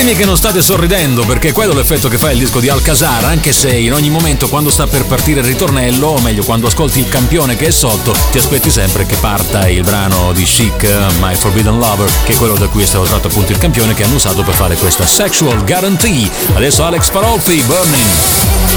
Ditemi che non state sorridendo, perché quello è l'effetto che fa il disco di Alcazar, anche se in ogni momento quando sta per partire il ritornello, o meglio quando ascolti il campione che è sotto, ti aspetti sempre che parta il brano di Chic, My Forbidden Lover, che è quello da cui è stato tratto appunto il campione che hanno usato per fare questa Sexual Guarantee. Adesso Alex Farolfi, Burning.